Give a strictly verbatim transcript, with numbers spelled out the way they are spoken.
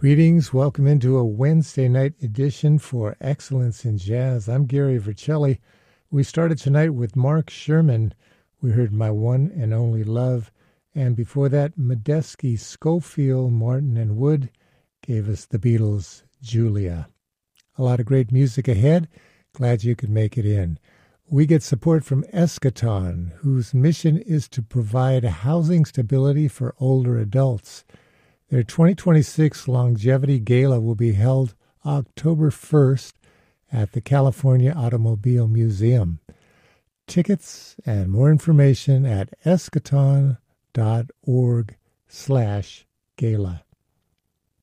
Greetings. Welcome into a Wednesday night edition for Excellence in Jazz. I'm Gary Vercelli. We started tonight with Mark Sherman. We heard My One and Only Love. And before that, Medeski, Schofield, Martin, and Wood gave us the Beatles' Julia. A lot of great music ahead. Glad you could make it in. We get support from Eschaton, whose mission is to provide housing stability for older adults. Their twenty twenty-six Longevity Gala will be held October first at the California Automobile Museum. Tickets and more information at eschaton dot org slash gala.